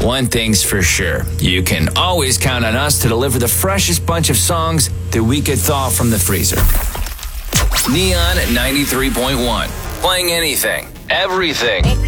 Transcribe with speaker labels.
Speaker 1: one thing's for sure. You can always count on us to deliver the freshest bunch of songs that we could thaw from the freezer. Neon 93.1. Playing anything, everything.